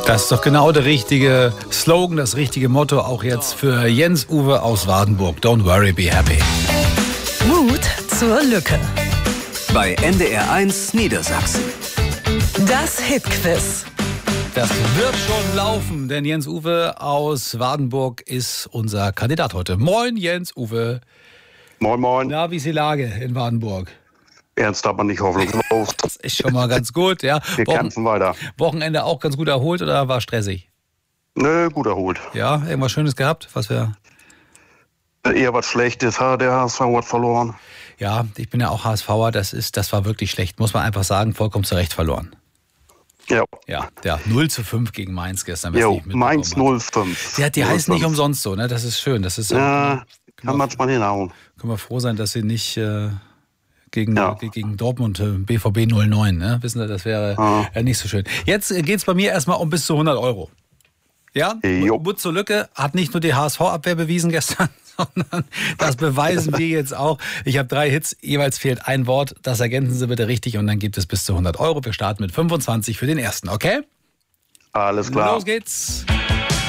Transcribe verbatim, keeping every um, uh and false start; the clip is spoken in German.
Das ist doch genau der richtige Slogan, das richtige Motto auch jetzt für Jens Uwe aus Wardenburg. Don't worry, be happy. Mut zur Lücke. Bei N D R eins Niedersachsen. Das Hitquiz. Das wird schon laufen, denn Jens Uwe aus Wardenburg ist unser Kandidat heute. Moin, Jens Uwe. Moin, moin. Na, wie ist die Lage in Wardenburg? Ernst, aber nicht hoffnungslos. Das ist schon mal ganz gut, ja. Wir Wochen- kämpfen weiter. Wochenende auch ganz gut erholt oder war stressig? Nö, gut erholt. Ja, irgendwas Schönes gehabt, was wir... Eher was Schlechtes. Ha, der H S V hat verloren. Ja, ich bin ja auch HSVer, das ist, das war wirklich schlecht, muss man einfach sagen, vollkommen zu Recht verloren. Ja. Ja, der null zu fünf gegen Mainz gestern. wer es Jo, nicht mitbekommen Mainz hat. null fünf. Ja, die heißen nicht umsonst so, ne? Das ist schön. Das ist, Ja, können, kann wir, manchmal hinhauen. können wir froh sein, dass sie nicht äh, gegen, Ja. ge- gegen Dortmund äh, B V B null neun, ne? Wissen Sie, das wäre Ah. äh, nicht so schön. Jetzt äh, geht's bei mir erstmal um bis zu hundert Euro. Ja, Jo. Mut zur Lücke hat nicht nur die H S V-Abwehr bewiesen gestern, sondern das beweisen wir jetzt auch. Ich habe drei Hits, jeweils fehlt ein Wort. Das ergänzen Sie bitte richtig und dann gibt es bis zu hundert Euro. Wir starten mit fünfundzwanzig für den ersten, okay? Alles klar. Los geht's.